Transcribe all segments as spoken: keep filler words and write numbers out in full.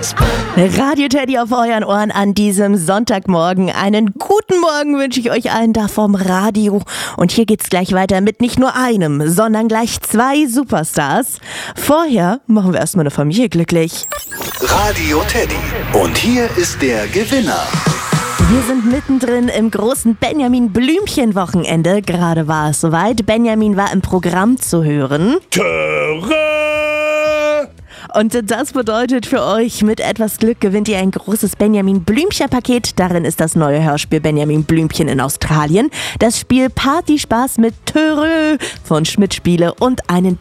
Radio Teddy auf euren Ohren an diesem Sonntagmorgen. Einen guten Morgen wünsche ich euch allen da vom Radio. Und hier geht's gleich weiter mit nicht nur einem, sondern gleich zwei Superstars. Vorher machen wir erstmal eine Familie glücklich. Radio Teddy. Und hier ist der Gewinner. Wir sind mittendrin im großen Benjamin-Blümchen-Wochenende. Gerade war es soweit. Benjamin war im Programm zu hören. Töre! Und das bedeutet für euch, mit etwas Glück gewinnt ihr ein großes Benjamin-Blümchen-Paket. Darin ist das neue Hörspiel Benjamin Blümchen in Australien, das Spiel Partyspaß mit Töre von Schmidt Spiele und einen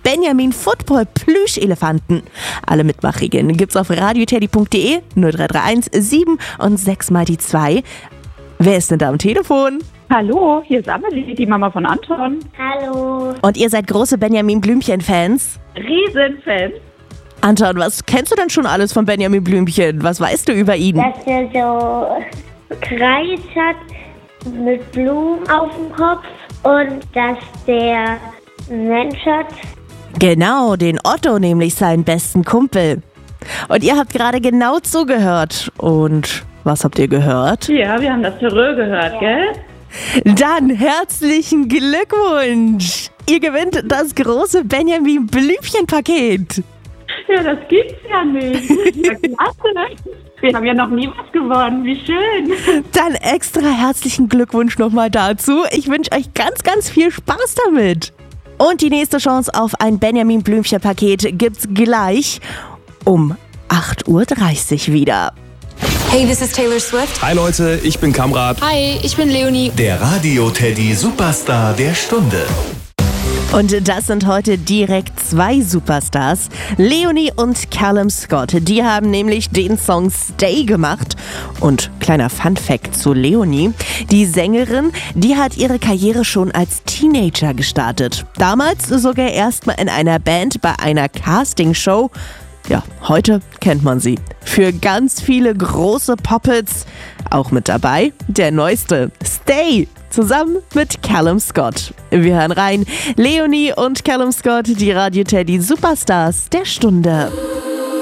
Benjamin-Football-Plüschelefanten. Alle Mitmachregeln gibt's auf radioteddy punkt de, null drei drei eins sieben und sechs mal die zwei. Wer ist denn da am Telefon? Hallo, hier ist Amelie, die Mama von Anton. Hallo. Und ihr seid große Benjamin Blümchen-Fans? Riesenfans. Anton, was kennst du denn schon alles von Benjamin Blümchen? Was weißt du über ihn? Dass er so Kreis hat mit Blumen auf dem Kopf und dass der einen Mensch hat. Genau, den Otto, nämlich seinen besten Kumpel. Und ihr habt gerade genau zugehört. Und was habt ihr gehört? Ja, wir haben das Töre gehört, gell? Dann herzlichen Glückwunsch! Ihr gewinnt das große Benjamin Blümchen-Paket. Ja, das gibt's ja nicht. Ja, klasse. Wir haben ja noch nie was gewonnen. Wie schön. Dann extra herzlichen Glückwunsch nochmal dazu. Ich wünsche euch ganz, ganz viel Spaß damit. Und die nächste Chance auf ein Benjamin Blümchen-Paket gibt's gleich um acht Uhr dreißig wieder. Hey, this is Taylor Swift. Hi Leute, ich bin Kamrat. Hi, ich bin Leonie. Der Radio Teddy Superstar der Stunde. Und das sind heute direkt zwei Superstars, Leonie und Callum Scott. Die haben nämlich den Song Stay gemacht. Und kleiner Funfact zu Leonie, die Sängerin, die hat ihre Karriere schon als Teenager gestartet. Damals sogar erstmal in einer Band bei einer Castingshow. Ja, heute kennt man sie. Für ganz viele große Pop-Hits auch mit dabei der neueste Stay zusammen mit Callum Scott. Wir hören rein. Leonie und Callum Scott, die Radio Teddy Superstars der Stunde.